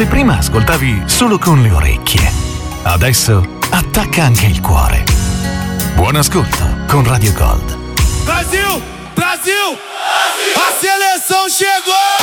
Se prima ascoltavi solo con le orecchie, adesso attacca anche il cuore. Buon ascolto con Radio Gold. Brasil! Brasil! A seleção chegou!